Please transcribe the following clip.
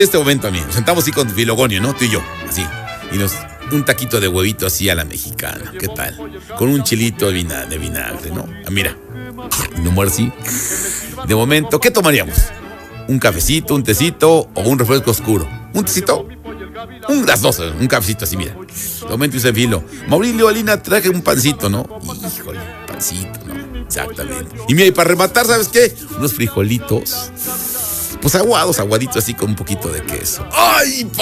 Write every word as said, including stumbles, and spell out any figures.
Este momento a mí, nos sentamos así con Filogonio, ¿no? Tú y yo, así. Y nos, un taquito de huevito así a la mexicana, ¿qué tal? Con un chilito de vinagre, de vinagre, ¿no? Ah, mira, y no muere así. De momento, ¿qué tomaríamos? ¿Un cafecito, un tecito o un refresco oscuro? ¿Un tecito? Un, las dos, un cafecito así, mira. De momento dice Filo, Maurilio, Alina, traje un pancito, ¿no? Híjole, pancito, ¿no? Exactamente. Y mira, y para rematar, ¿sabes qué? Unos frijolitos, pues aguados, aguaditos así con un poquito de queso. ¡Ay,